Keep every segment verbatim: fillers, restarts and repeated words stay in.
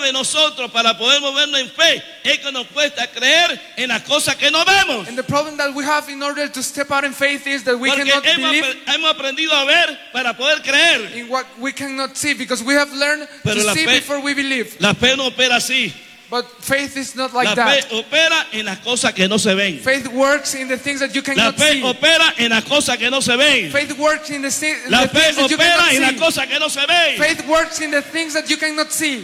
de nosotros para poder movernos en fe es que nos cuesta creer en las cosas que no vemos. And the problem that we have in order to step out in faith is that we Porque cannot hemos, believe hemos aprendido a ver para poder creer. in what we cannot see, because we have learned Pero to la see fe- before we believe. La fe no opera así. But faith is not like La that. fe opera en las cosas que no se ven. Faith works in the things that you La cannot fe see. opera en las cosas que no se ven. Faith works in the, thi- La the fe things that you cannot opera en las see. cosas que no se ven. Faith works in the things that you cannot see.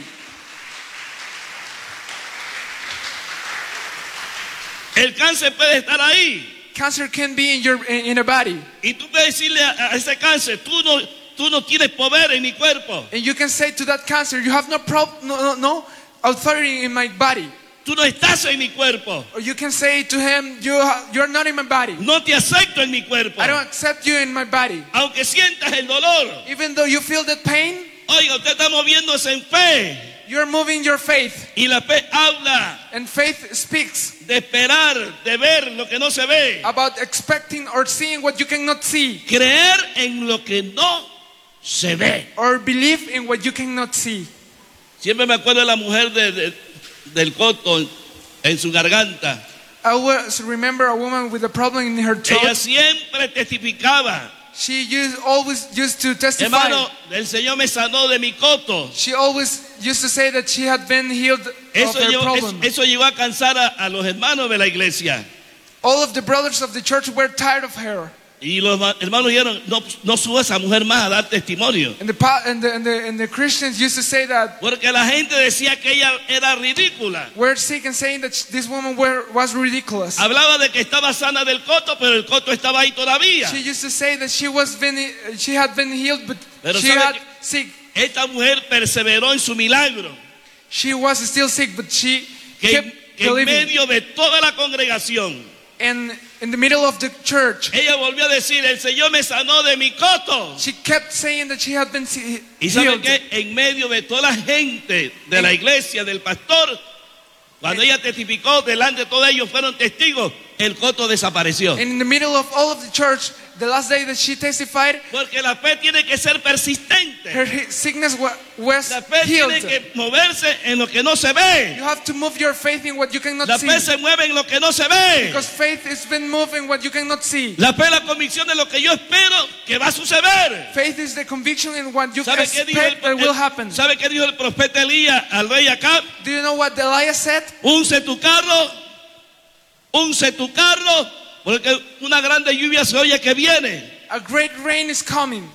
El cáncer puede estar ahí. Cancer can be in your in, in a body, Y tú puedes decirle a, a ese cáncer, tú no, tú no tienes poder en mi cuerpo. and you can say to that cancer, "You have no prob- no, no, no authority in my body." Tú no estás en mi cuerpo. Or you can say to him, "You ha- you're not in my body. No te acepto en mi cuerpo. I don't accept you in my body." Aunque sientas el dolor. Even though you feel that pain, Oiga, usted está moviéndose en fe. you're moving your faith, Y la fe habla and faith speaks de esperar, de ver lo que no se ve. about expecting or seeing what you cannot see, Creer en lo que no se ve. or believe in what you cannot see. Siempre me acuerdo de la mujer de, de- del coto en su garganta. I always remember a woman with a problem in her Ella throat. siempre testificaba. She used, always used to testify. Hermano, el Señor me sanó de mi coto. She always used to say that she had been healed of Eso, her llegó, eso, problem. eso llegó a cansar a, a los hermanos de la iglesia. All of the brothers of the church were tired of her. Y los ma- hermanos dijeron, no, no suba esa mujer más a dar testimonio. And the, pa- and, the, and, the, and the Christians used to say that Porque la gente decía que ella era ridícula. we're sick and saying that sh- this woman were, was ridiculous. Hablaba de que estaba sana del coto, pero el coto estaba ahí todavía. She used to say that she was been, she had been healed, but Pero she sabe had que- sick. Esta mujer perseveró en su milagro. She was still sick, but she Que, kept que en believing. medio de toda la congregación, And in the middle of the church, ella volvió a decir, el Señor me sanó de mi coto. she kept saying that she had been se- Y sabe healed. que en medio de toda la gente de la iglesia, del pastor, cuando ella testificó delante de todos ellos, fueron testigos, el coto desapareció. And in the middle of all of the church, the last day that she testified, Porque la fe tiene que ser persistente. her he- sickness wa- was La fe tiene healed. que moverse en lo que no se ve. You have to move your faith in what you cannot La see. fe se mueve en lo que no se ve. Because faith has been moving what you cannot see. La fe es la convicción de lo que yo espero que va a suceder. Faith is the conviction in what you ¿Sabe qué dijo el, expect that will happen. ¿Sabe qué dijo el profeta Elías al rey Acab? Do you know what Elias said? Unce tu carro, unce tu carro, porque una grande lluvia se oye que viene. A great rain is coming.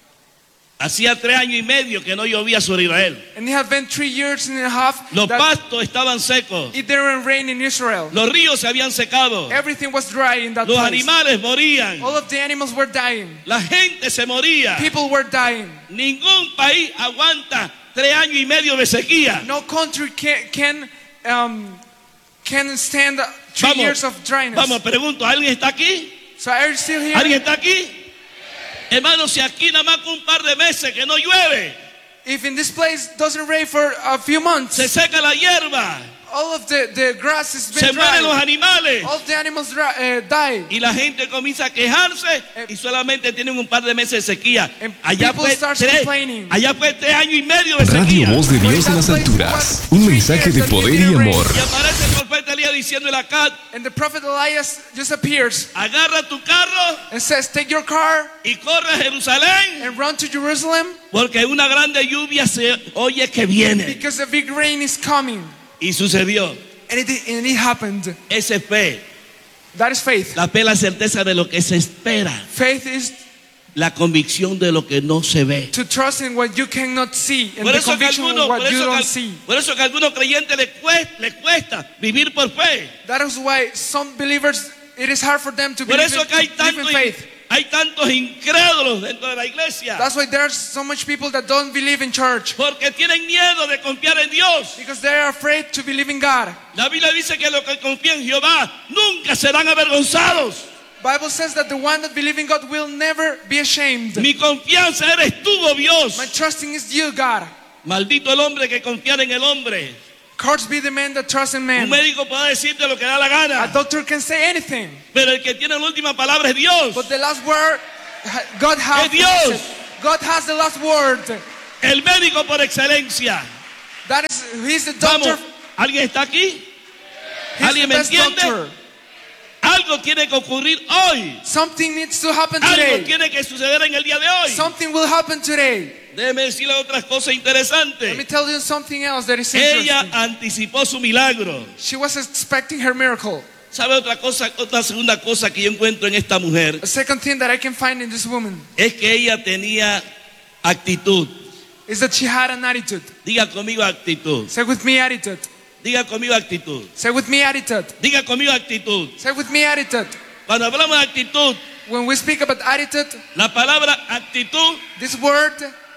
Hacía tres años y medio que no llovía sobre Israel. And it had been three years and a half Los that pastos estaban secos. it didn't rain in Israel. Los ríos se habían secado. Everything was dry in that Los place. animales morían. All of the animals were dying. La gente se moría. People were dying. Ningún país aguanta tres años y medio de sequía. No country can can, um, can stand three Vamos, years of dryness. Vamos, pregunto, ¿alguien está aquí? So are you still here? ¿Alguien está aquí? Hermano, si aquí nada más con un par de meses que no llueve, If in this place doesn't rain for a few months, se seca la hierba, all of the, the grass has been se mueren los dry. animales All of the animals dry, uh, die. y la gente comienza a quejarse y solamente tienen un par de meses de sequía. And Allá people fue, start tres, complaining. allá fue tres años y medio de Radio sequía. Voz de Dios en las alturas. Un mensaje de poder y amor. Y aparece el profeta Elías diciéndole acá, And the prophet Elias just appears agarra tu carro and says, take your car y corre a Jerusalén, and run to Jerusalem porque una grande lluvia se oye que viene. because a big rain is coming. Y sucedió. And it, and it happened. Esa es fe. That is faith. La fe es la certeza de lo que se espera. Faith is La convicción de lo que no se ve. to trust in what you cannot see and Por the eso, que conviction algunos, of what por, you eso don't que, see. por eso que a algunos creyentes les cuesta, les cuesta vivir por fe. That is why some believers, it is hard for them to Por believe eso in, que hay, to live in tanto, faith. hay tantos incrédulos dentro de la iglesia. That's why there's so much people that don't believe in church. Porque tienen miedo de confiar en Dios. Because they are afraid to believe in God. La Biblia dice que los que confían en Jehová nunca serán avergonzados. Bible says that the one that believe in God will never be ashamed. Mi confianza eres tú, oh Dios. My trusting is you, God. Maldito el hombre que confiara en el hombre. Cursed be the man that trusts in Un man. médico puede decirte lo que da la A gana, doctor can say anything, pero el que tiene la última palabra es Dios. but the last word, God has. Es Dios. God has the last word. El médico por excelencia. That is he's the doctor. Vamos, ¿alguien está aquí? He's ¿Alguien the me best entiende? doctor. Algo tiene que ocurrir hoy. Something needs to happen Algo today. tiene que suceder en el día de hoy. Something will happen today. Déjeme decirle otras cosas Let me interesantes. tell you something else that is Ella interesting. anticipó su milagro. She was expecting her miracle. ¿Sabe otra cosa? Otra segunda cosa que yo encuentro en esta mujer A second thing that I can find in this woman es que ella tenía actitud. is that she had an attitude. Diga conmigo actitud. Say with me attitude. Diga conmigo actitud. Say with me attitude. Diga conmigo actitud. Say with me attitude. Cuando hablamos de actitud, When we speak about attitude, la palabra actitud this word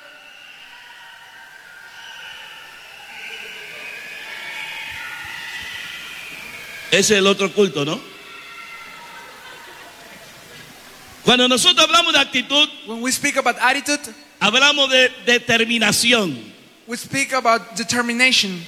es el otro culto, ¿no? Cuando nosotros hablamos de actitud, when we speak about attitude, hablamos de determinación. we speak about determination.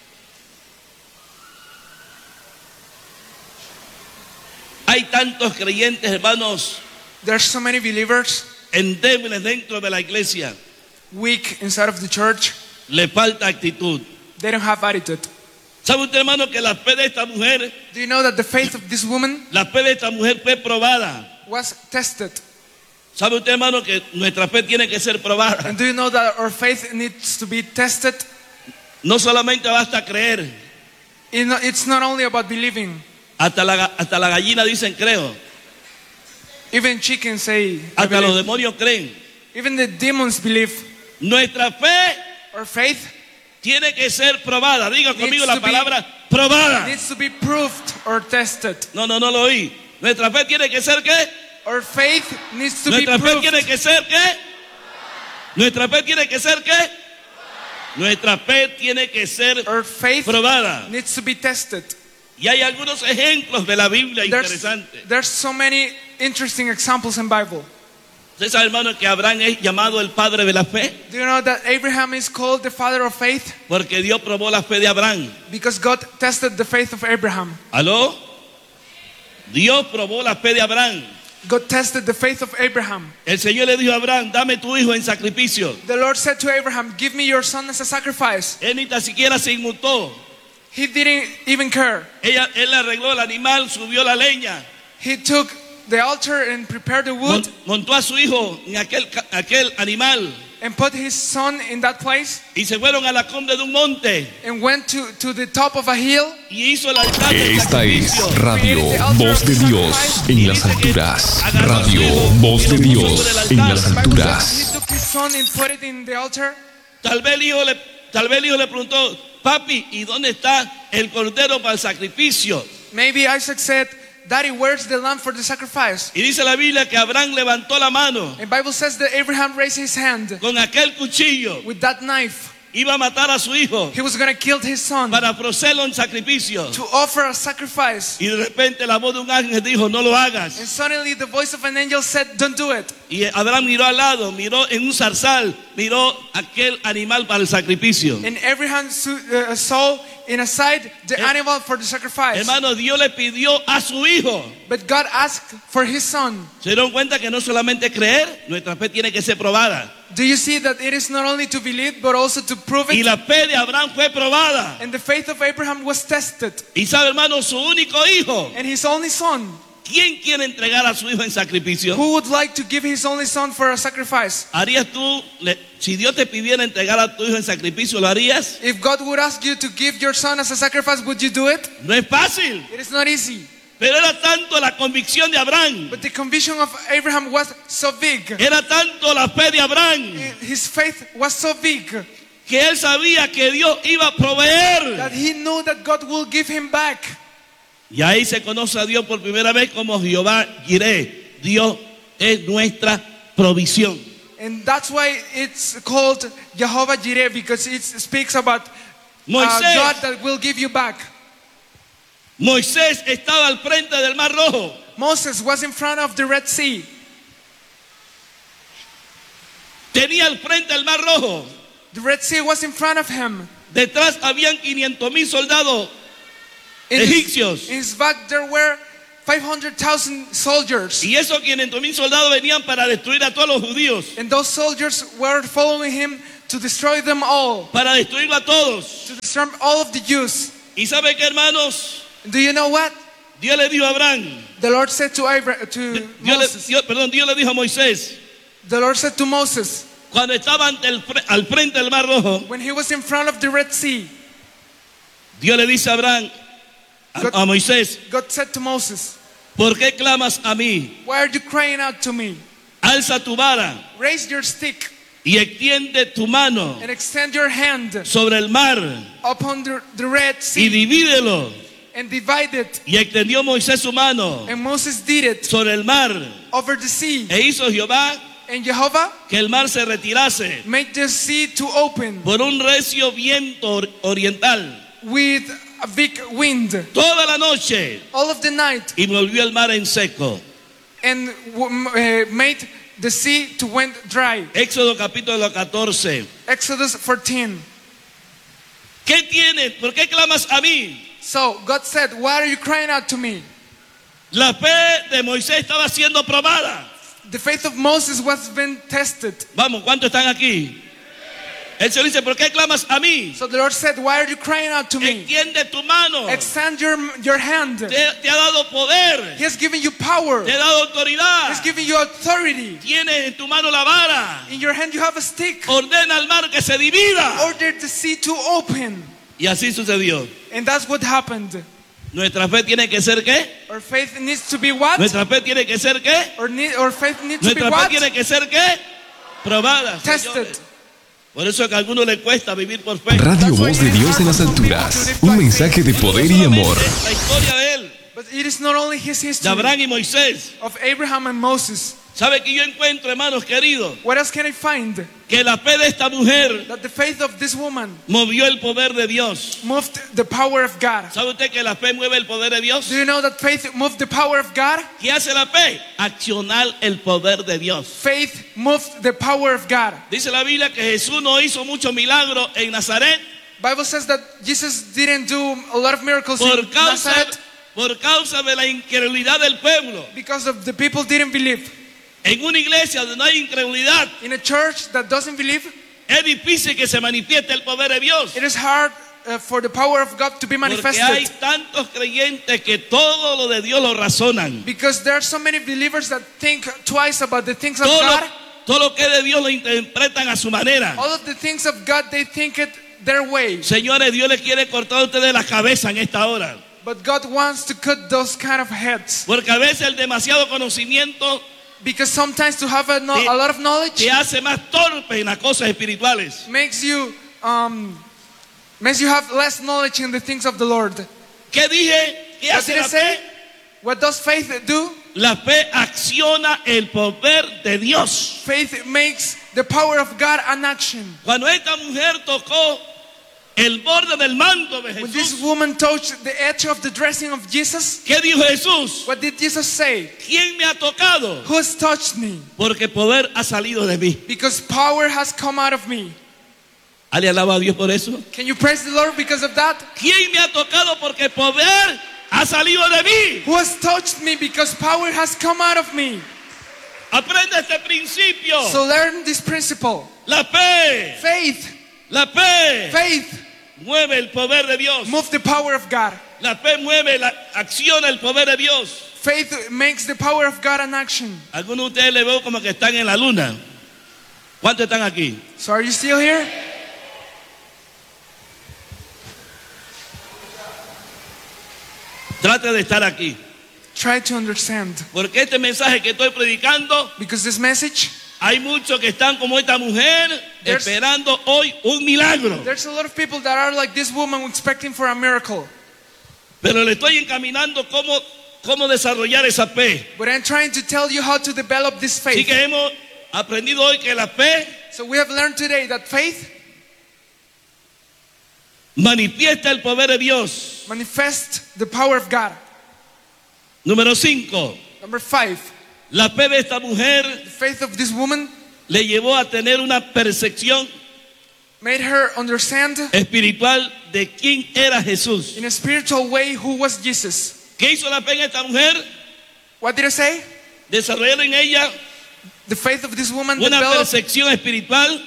Hay tantos creyentes, hermanos, There's so many believers endebles dentro de la iglesia. weak inside of the church. Le falta actitud. They don't have attitude. ¿Sabe usted, hermano, que la fe de esta mujer, Do you know that the faith of this woman la fe de esta mujer fue probada? was tested? ¿Sabe usted, hermano, que nuestra fe tiene que ser probada? And do you know that our faith needs to be tested? No solamente basta creer. You know, it's not only about believing. Hasta la, hasta la gallina dicen creo. Even chickens say, I Hasta los believe. demonios creen. Even the demons believe. Nuestra fe Our faith tiene que ser probada. Diga conmigo Needs la to be- palabra probada. needs to be proved or tested. No, no, no lo oí. Nuestra fe tiene que ser ¿qué? Our faith needs to be Nuestra fe proved. tiene que ser ¿qué? Nuestra fe tiene que ser ¿qué? Nuestra fe tiene que ser Our faith probada. needs to be tested. Y hay algunos ejemplos de la Biblia There's, interesantes. there's so many interesting examples in Bible. ¿Usted sabe, hermano, que Abraham es llamado el padre de la fe? Do you know that Abraham is called the father of faith? Porque Dios probó la fe de Abraham. Because God tested the faith of Abraham. ¿Aló? Dios probó la fe de Abraham. God tested the faith of Abraham. El Señor le dijo a Abraham, dame tu hijo en sacrificio. The Lord said to Abraham, give me your son as a sacrifice. Él ni tan siquiera se inmutó. He didn't even care. Ella, él arregló el animal, subió la leña, He took the altar and prepared the wood mon- montó a su hijo en aquel, ca- aquel animal and put his son in that place y se fueron a la cumbre de un monte and went to, to the top of a hill. y hizo el altar del Esta es sacrificio. Radio Voz de Dios en las alturas. Radio Voz de Dios en las The Bible says alturas. he took his son and put it in the altar. Tal vez el hijo le, tal vez el hijo le preguntó, papi, ¿y dónde está el cordero para el sacrificio? Maybe Isaac said, Daddy, where's the lamb for the sacrifice? Y dice la Biblia que Abraham levantó la mano And Bible says that Abraham raised his hand con aquel cuchillo, with that knife. iba a matar a su hijo He was going to kill his son para ofrecerlo en sacrificio. to offer a sacrifice. Y de repente la voz de un ángel dijo, no lo hagas. And suddenly the voice of an angel said, don't do it. Y Abraham miró al lado, miró en un zarzal, miró aquel animal para el sacrificio. And Abraham su- uh, saw in a side the Her- animal for the sacrifice. Hermano, Dios le pidió a su hijo. But God asked for his son. Se dieron cuenta que no solamente creer, nuestra fe tiene que ser probada. Do you see that it is not only to believe but also to prove Y it? la fe de Abraham fue probada. And the faith of Abraham was tested. Y sabe, hermano, su único hijo. And his only son, ¿Quién quiere entregar a su hijo en sacrificio? who would like to give his only son for a sacrifice? ¿Harías tú, le- si Dios te pidiera entregar a tu hijo en sacrificio, lo harías? If God would ask you to give your son as a sacrifice, would you do it? No es fácil. It is not easy. Pero era tanto la convicción de Abraham, But the conviction of Abraham was so big. era tanto la fe de Abraham, His faith was so big que él sabía que Dios iba a proveer. that he knew that God will give him back. Y ahí se conoce a Dios por primera vez como Jehová Jireh. Dios es nuestra provisión. And that's why it's called Jehovah Jireh, because it speaks about uh, Moisés, God that will give you back. Moisés estaba al frente del Mar Rojo. Moses was in front of the Red Sea. Tenía al frente el Mar Rojo. The Red Sea was in front of him. Detrás habían quinientos mil soldados In his, egipcios. in his back there were five hundred thousand soldiers. Y esos quinientos mil soldados venían para destruir a todos los judíos. And those soldiers were following him to destroy them all, para destruirlo a todos. to destroy all of the Jews. ¿Y sabe qué, hermanos? Do you know what? Dios le dijo a Abraham, The Lord said to Abraham, to Dios le, Moses. Dios- perdón, Dios le dijo a Moisés, The Lord said to Moses cuando estaba ante el fre- al frente del Mar Rojo, when he was in front of the Red Sea. Dios le dice a Abraham, a, a Moisés, God said to Moses, ¿por qué clamas a mí? "Why are you crying out to me? Alza tu vara Raise your stick y extiende tu mano and extend your hand sobre el mar upon the, the Red y Sea divídelo. and divide it." Y extendió Moisés su mano And Moses did it sobre el mar over the sea. e hizo Jehová And Jehovah que el mar se retirase made the sea to open por un recio viento or- oriental with a big wind toda la noche all of the night, y volvió el mar en seco. and w- uh, made the sea to went dry. Éxodo capítulo catorce. Exodus fourteen. ¿Qué tienes? ¿Por qué clamas a mí? So God said, "Why are you crying out to me?" La fe de Moisés estaba siendo probada. The faith of Moses was being tested. Vamos, ¿cuántos están aquí? El Señor dice, ¿por qué clamas a mí? So the Lord said, "Why are you crying out to me? Extiende tu mano. Extend your, your hand. Te, te ha dado poder. He has given you power. Te He ha dado autoridad. has given you authority. Tienes en tu mano la vara. In your hand you have a stick. Ordena al mar que se divida. Order the sea to open." Y así sucedió. And that's what happened. Nuestra fe tiene que ser ¿qué? Our faith needs to be what? Nuestra fe tiene que ser ¿qué? Or need, our faith needs to be Nuestra fe what? tiene que ser ¿qué? Probada. Tested. señores. Por eso que a algunos les cuesta vivir por fe. Radio Voz de Dios en las alturas. Un mensaje de poder y amor. La historia de él, But it is not only his de history Abraham y Moisés. of Abraham and Moses. ¿Sabe que yo encuentro, hermanos queridos, What else can I find? que la fe de esta mujer That the faith of this woman movió el poder de Dios? moved the power of God. ¿Sabe usted que la fe mueve el poder de Dios? Do you know that faith moved the power of God? ¿Qué hace la fe? Accionar el poder de Dios. Faith moved the power of God. Dice la Biblia que Jesús no hizo muchos milagros en Nazaret Bible says that Jesus didn't do a lot of miracles por in causa, Nazareth por causa de la incredulidad del pueblo. because of the people didn't believe. En una iglesia donde no hay incredulidad, In a church that doesn't believe, es difícil que se manifieste el poder de Dios. it is hard uh, for the power of God to be Porque hay manifested. tantos creyentes que todo lo de Dios lo razonan. Because there are so many believers that think twice about the things of Todo lo, God. todo lo que es de Dios lo interpretan a su manera. All of the things of God, they think it their way. Señores, Dios le quiere cortar a ustedes la cabeza en esta hora. But God wants to cut those kind of heads. Porque a veces el demasiado conocimiento Because sometimes to have a, no, Te- a lot of knowledge te hace más torpe en las cosas espirituales. makes you um, makes you have less knowledge in the things of the Lord. ¿Qué dije? ¿Qué What hace did I la say? fe? What does faith do? La fe acciona el poder de Dios. Faith makes the power of God an action. Cuando esta mujer tocó el borde del manto de When this Jesús, woman touched the edge of the dressing of Jesus, ¿qué dijo Jesús? what did Jesus say? ¿Quién me ha tocado? Who has touched me? Porque poder ha salido de mí. Because power has come out of me. ¿Ale alaba a Dios por eso? Can you praise the Lord because of that? ¿Quién me ha tocado? Porque poder ha salido de mí. Who has touched me because power has come out of me? Aprende este principio. So learn this principle. La fe, Faith, la fe faith, mueve el poder de Dios. move the power of God. La fe mueve, la acciona el poder de Dios. Faith makes the power of God an action. Algunos de ustedes le veo como que están en la luna. ¿Cuántos están aquí? So are you still here? Trate de estar aquí. Try to understand. Porque este mensaje que estoy predicando, Because this message, hay muchos que están como esta mujer There's- esperando hoy un milagro. there's a lot of people that are like this woman expecting for a miracle. Pero le estoy encaminando cómo, cómo desarrollar esa fe. But I'm trying to tell you how to develop this Así faith. que hemos aprendido hoy que la fe So we have learned today that faith manifiesta el poder de Dios. manifests the power of God. Número cinco, Number five, la fe de esta mujer the faith of this woman le llevó a tener una percepción made her understand espiritual de quién era Jesús. in a spiritual way who was Jesus. ¿Qué hizo la fe en esta mujer? What did I say? Desarrollar en ella The faith of this woman una developed percepción espiritual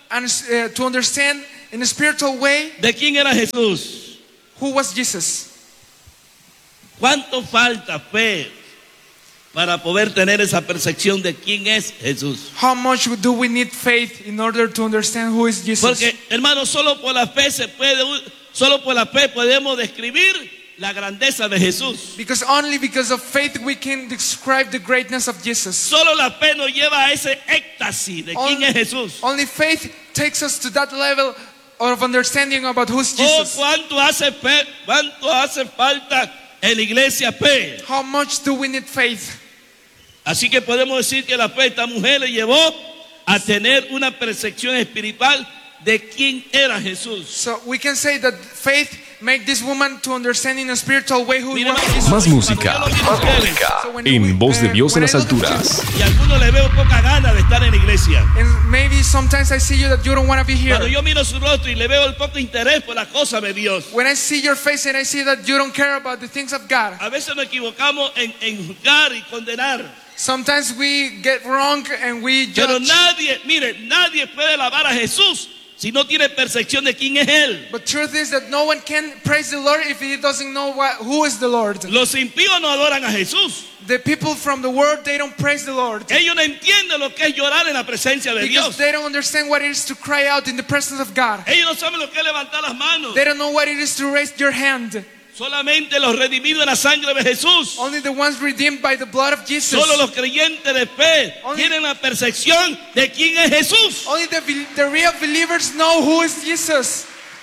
and uh, to understand in a spiritual way de quién era Jesús. who was Jesus. ¿Cuánto falta fe para poder tener esa percepción de quién es Jesús? How much do we need faith in order to understand who is Jesus? Porque, hermano, solo por la fe se puede, solo por la fe podemos describir la grandeza de Jesús. Because only because of faith we can describe the greatness of Jesus. Solo la fe nos lleva a ese éxtasis de quién Only, es Jesús. only faith takes us to that level of understanding about who's Oh, Jesus. cuánto hace fe, cuánto hace falta en la iglesia fe. How much do we need faith? Así que podemos decir que la fe de esta mujer le llevó a tener una percepción espiritual de quién era Jesús. So we can say that faith made this woman to understand in a spiritual way who Mire, was hermano, Jesus. Más música, cuando yo lo más miro a ustedes, música. So when we- En Voz de uh, Dios en when las I look at you, alturas. Y a algunos le veo poca gana de estar en la iglesia. And maybe sometimes I see you that you don't want to be Cuando here. yo miro su rostro y le veo el poco interés por las cosas de Dios. When I see your face and I see that you don't care about the things of God. A veces nos equivocamos en, en juzgar y condenar. Sometimes we get wrong and we Pero judge. nadie, mire, nadie puede alabar a Jesús si no tiene percepción de quién es Él. But truth is that no one can praise the Lord if he doesn't know what, who is the Lord. Los impíos no adoran a Jesús. The people from the world, they don't praise the Lord. Ellos no entienden lo que es llorar en la presencia de Because Dios. they don't understand what it is to cry out in the presence of God. Ellos no saben lo que es levantar las manos. They don't know what it is to raise your hand. Solamente los redimidos en la sangre de Jesús. Only the ones redeemed by the blood of Jesus. Solo los creyentes de fe Only- tienen la percepción de quién es Jesús. Only the, the real believers know who is Jesus.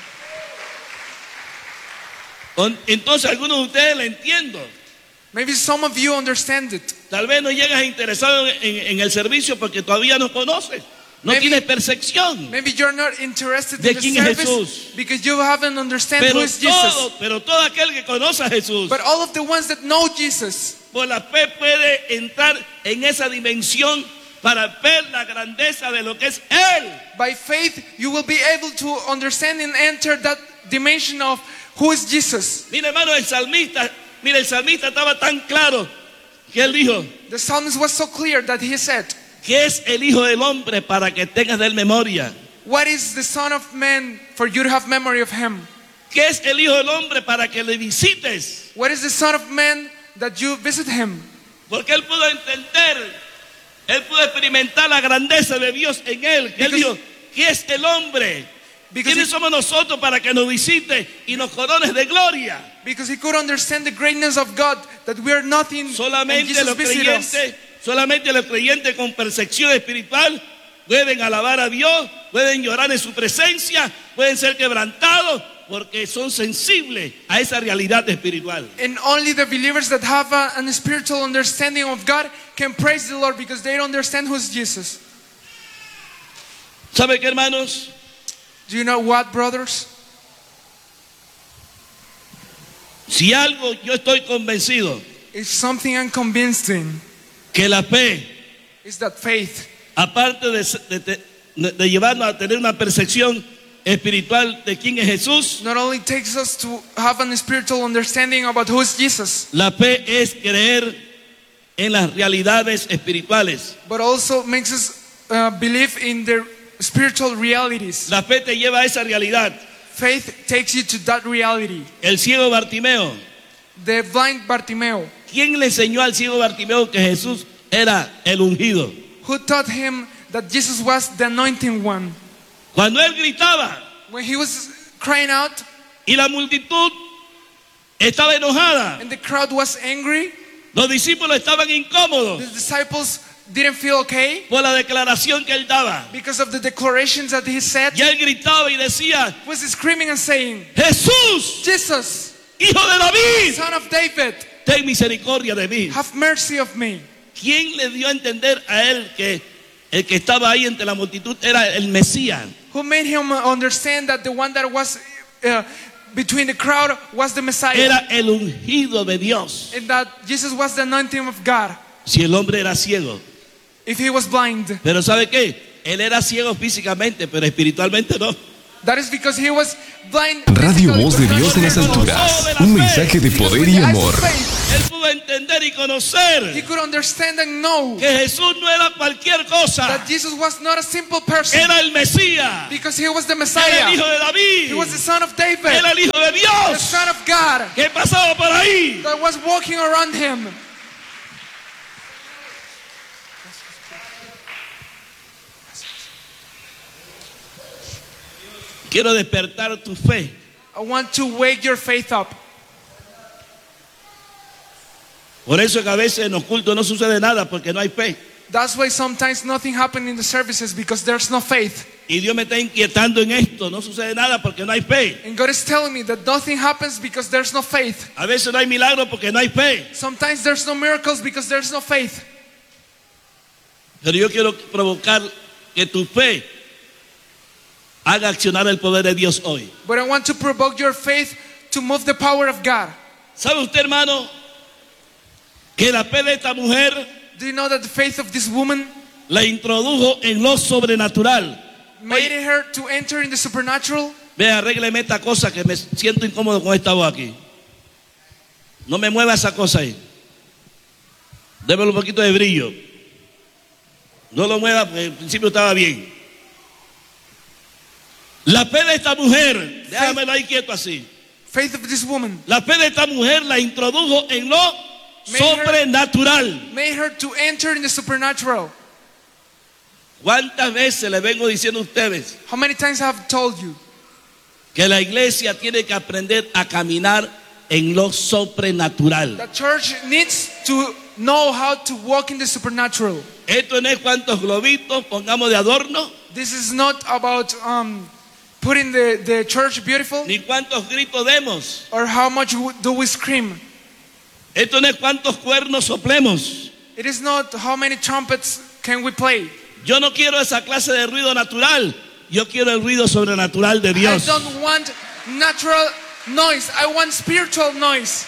Entonces algunos de ustedes le entiendo. Maybe some of you understand it. Tal vez no llegas interesado en, en el servicio porque todavía no conoces. No Maybe- tienes percepción. Maybe you're not interested ¿De in the quién es service Jesús? because you haven't understand Pero who is Jesus. todo, pero todo aquel que conoce a Jesús But all of the ones that know Jesus, por la fe puede entrar en esa dimensión para ver la grandeza de lo que es Él. by faith, you will be able to understand and enter that dimension of who is Jesus. Mira, hermano, el salmista, mira, el salmista estaba tan claro que él dijo, The psalmist was so clear that he said, ¿qué es el Hijo del Hombre para que tengas de él memoria? what is the Son of Man for you to have memory of him? ¿Qué es el Hijo del Hombre para que le visites? What is the Son of Man that you visit him? Porque él pudo entender, él pudo experimentar la grandeza de Dios en él. Que él Because- dijo, ¿qué es el hombre? Because ¿Quiénes he, somos nosotros para que nos visite y nos corones de gloria? because he could understand the greatness of God, that we are nothing and Solamente Jesus los visited us. creyentes, solamente los creyentes con percepción espiritual pueden alabar a Dios, pueden llorar en su presencia, pueden ser quebrantados porque son sensibles a esa realidad espiritual. And only the believers that have a, an spiritual understanding of God can praise the Lord because they don't understand who is Jesus. ¿Sabe qué, hermanos? Do you know what, brothers? Si algo yo estoy convencido It's something I'm convinced in, que la fe, is that faith, aparte de, de- de- de llevarnos a tener una percepción espiritual de quién es Jesús, not only takes us to have an spiritual understanding about who is Jesus, la fe es creer en las realidades espirituales. but also makes us uh, believe in the spiritual realities. La fe te lleva a esa realidad. Faith takes you to that reality. El ciego Bartimeo, The blind Bartimeo, ¿quién le enseñó al ciego Bartimeo que Jesús era el ungido? who taught him that Jesus was the anointing one? Cuando él gritaba When he was crying out y la multitud estaba enojada, and the crowd was angry, los discípulos estaban incómodos the disciples didn't feel okay por la declaración que él daba. because of the declarations that he said. Y él gritaba y decía, He was screaming and saying, Jesús, Jesus, hijo de David, Son of David, ten misericordia de mí. have mercy of me. ¿Quién le dio a entender a él que el que estaba ahí entre la multitud era el Mesías? Who made him understand that the one that was uh, between the crowd was the Messiah, Era el ungido de Dios. and that Jesus was the anointing of God? Si el hombre era ciego. If he was blind, Pero ¿sabe qué? Él era ciego físicamente, pero espiritualmente no. That is because he was blind. Radio physically, Voz de but Dios en las not alturas. Un mensaje de poder y amor. Él pudo entender y He conocer could understand and know que Jesús no era cualquier cosa. that Jesus was not a simple person, Era el Mesías. because he was the Era el Messiah. hijo de David. He was the son of David, Era el hijo de the Dios. son of God, Que pasaba por ahí. that was walking around him. Quiero despertar tu fe. I want to wake your faith up. Por eso es que a veces en los cultos no sucede nada porque no hay fe. That's why sometimes nothing happens in the services, because there's no faith. Y Dios me está inquietando en esto. No sucede nada porque no hay fe. And God is telling me that nothing happens because there's no faith. A veces no hay milagros porque no hay fe. Sometimes there's no miracles because there's no faith. Pero yo quiero provocar que tu fe haga accionar el poder de Dios hoy. But I want to provoke your faith to move the power of God. ¿Sabe usted, hermano, que la fe de esta mujer Do you know that the faith of this woman la introdujo en lo sobrenatural? made her to enter in the supernatural? Vea, arrégleme esta cosa que me siento incómodo con esta voz aquí. No me mueva esa cosa ahí. Démelo un poquito de brillo. No lo mueva porque al principio estaba bien. La fe de esta mujer, déjamelo ahí quieto así. Faith of this woman La fe de esta mujer la introdujo en lo Made her- sobrenatural. made her to enter in the supernatural. ¿Cuántas veces le vengo diciendo a ustedes How many times I have told you que la iglesia tiene que aprender a caminar en lo sobrenatural? that church needs to know how to walk in the supernatural? Esto no es cuántos globitos pongamos de adorno, This is not about um, putting the, the church beautiful, ni cuántos gritos demos. or how much w- do we scream. Esto no es cuántos cuernos soplemos. It is not how many trumpets can we play. Yo no quiero esa clase de ruido natural. Yo quiero el ruido sobrenatural de Dios. I don't want natural noise. I want spiritual noise.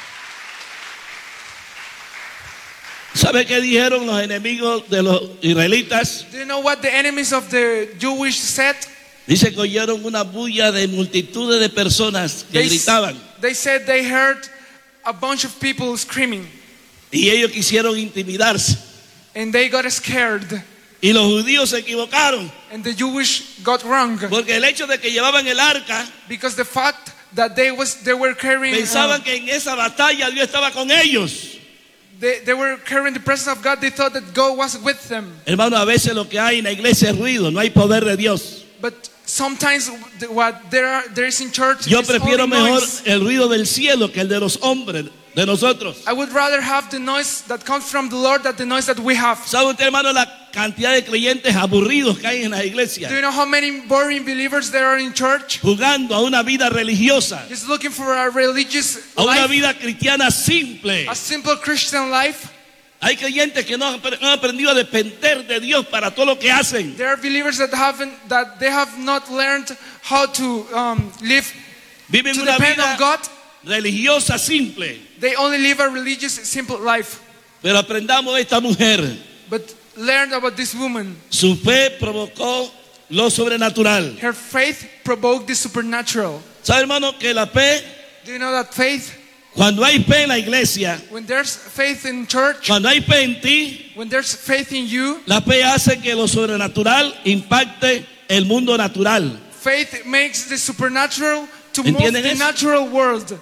¿Sabe qué dijeron los enemigos de los israelitas? Do you know what the enemies of the Jewish said? Dice que oyeron una bulla de multitudes de personas que They, gritaban. they said they heard a bunch of people screaming, Y ellos quisieron intimidarse. and they got scared, Y los judíos se equivocaron. and the Jewish got wrong, Porque el hecho de que llevaban el arca, because the fact that they was they were carrying uh, pensaban que en esa batalla Dios estaba con ellos. they, they were carrying the presence of God. They thought that God was with them. Hermano, a veces lo que hay en la iglesia es ruido, no hay poder de Dios. But sometimes the- what there are there is in church Yo is prefiero only mejor noise. el ruido del cielo que el de los hombres, de nosotros. I would rather have the noise that comes from the Lord than the noise that we have. ¿Sabe usted, hermano, la cantidad de creyentes aburridos que hay en la Do iglesia? you know how many boring believers there are in church? Jugando a una vida religiosa, Just looking for a religious a una life, vida cristiana simple. a simple Christian life. Hay creyentes que no han apre- han aprendido a depender de Dios para todo lo que hacen. There are believers that haven't that they have not learned how to um, live Viven to una depend on vida God. religiosa simple. They only live a religious, simple life. Pero aprendamos de esta mujer. But learn about this woman. Su fe provocó lo sobrenatural. Her faith provoked the supernatural. ¿Sabe, hermano, que la fe, Do you know that faith? cuando hay fe en la iglesia, When there's faith in church, cuando hay fe en ti, when there's faith in you, la fe hace que lo sobrenatural impacte el mundo natural. faith makes the supernatural to move ¿Entienden the eso? natural world.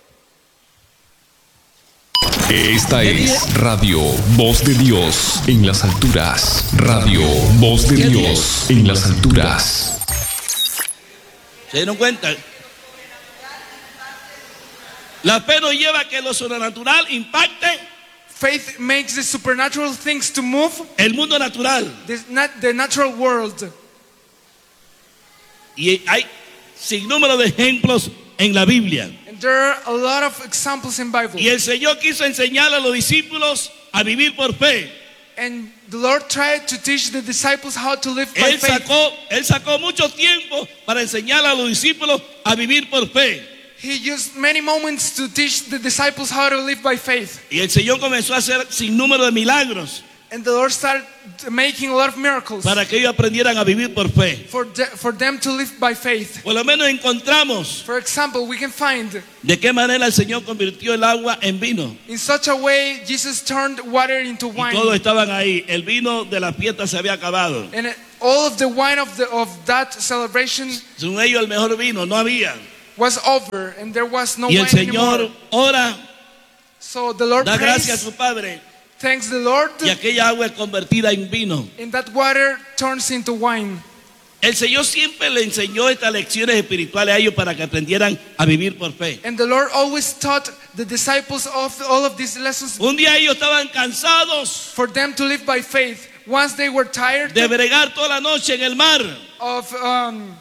Esta es Radio Voz de Dios en las alturas. Radio Voz de Dios en las alturas. ¿Se dieron cuenta? La fe nos lleva a que lo sobrenatural impacte Faith makes the supernatural things to move el mundo natural. the, nat- the natural world. Y hay sin número de ejemplos en la Biblia. And there are a lot of examples in Bible. Y el Señor quiso enseñar a los discípulos a vivir por fe. And the Lord tried to teach the disciples how to live by Él faith. sacó, él sacó mucho tiempo para enseñar a los discípulos a vivir por fe. He used many moments to teach the disciples how to live by faith. Y el Señor comenzó a hacer sin número de milagros. And the Lord started making a lot of miracles para que ellos aprendieran a vivir por fe. for, the, for them to live by faith. Por lo menos encontramos For example, we can find de qué manera el Señor convirtió el agua en vino. in such a way Jesus turned water into Y todos wine. estaban ahí. El vino de la fiesta se había acabado. And it- all of the wine of, the, of that celebration Según ellos el mejor vino no había. was over and there was no Y el wine Señor anymore. ora, So the Lord da gracias a prays, su Padre thanks the Lord, y aquella agua es convertida en vino. and that water turns into wine. El Señor siempre le enseñó estas lecciones espirituales a ellos para que aprendieran a vivir por fe. And the Lord always taught the disciples of all of these lessons Un día ellos estaban cansados for them to live by faith. Once they were tired de bregar toda la noche en el mar of um,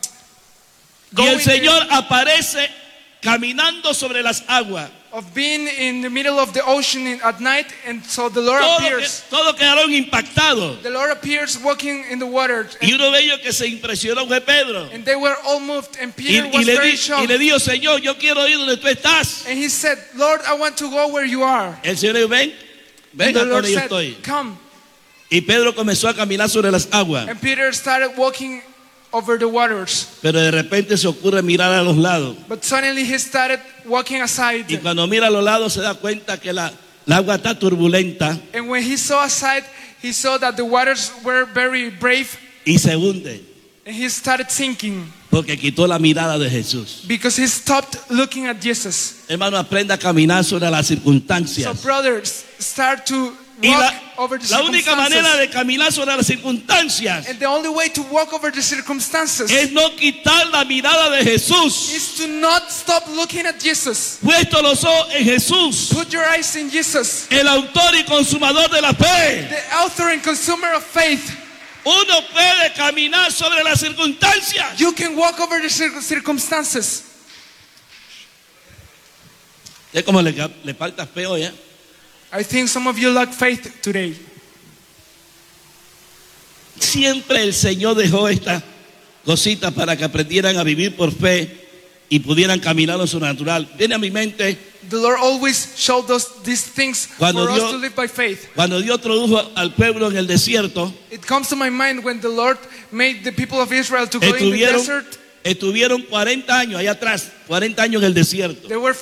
y el going Señor aparece caminando sobre las aguas. of being in the middle of the ocean in, at night, and so the Lord Todos que, appears. todos quedaron impactados. The Lord appears walking in the water, Y and, uno de ellos que se impresionó fue Pedro. and they were all moved. And Y, Peter y was le very di- y shocked. le dijo, Señor, yo quiero ir donde tú estás. And he said, "Lord, I want to go where you are." El Señor dijo, ven, And ven the a Lord donde yo said, estoy. "Come." Y Pedro comenzó a caminar sobre las aguas. And Peter started walking over the waters. Pero de repente se ocurre mirar a los lados. But suddenly he started walking aside. Y cuando mira a los lados se da cuenta que la, la agua está turbulenta And when he saw aside, he saw that the waters were very brave, y se hunde. and he started sinking Porque quitó la mirada de Jesús. because he stopped looking at Jesus. Hermano, aprenda a caminar sobre las So circunstancias. brothers, start to Y walk la, over the la única manera circumstances. de caminar sobre las circunstancias And the only way to walk over the circumstances es no quitar la mirada de Jesús. is to not stop looking at Jesus. Puesto los ojos en Jesús, Put your eyes in Jesus, el autor y consumador de la fe. the author and consumer of faith. Uno puede caminar sobre las circunstancias. You can walk over the cir- circumstances. Es como le, le falta feo ya. I think some of you lack faith today. Siempre el Señor dejó estas cositas para que aprendieran a vivir por fe y pudieran caminar lo sobrenatural. Viene a mi mente The Lord always showed us these things Cuando for Dios- us to live by faith. cuando Dios introdujo al pueblo en el desierto. It comes to my mind when the Lord made the people of Israel to go in the Estuvieron, desert. estuvieron cuarenta años allá atrás, cuarenta años en el desierto. They were